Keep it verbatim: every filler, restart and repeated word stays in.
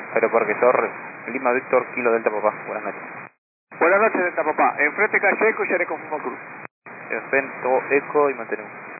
Aeroparque Torres, Lima Víctor, Kilo Delta Papá. Buenas noches. Buenas noches, Delta Papá. Enfrente calle Eco y Yare Confirmo Cruz. Enfrente Eco y mantenemos.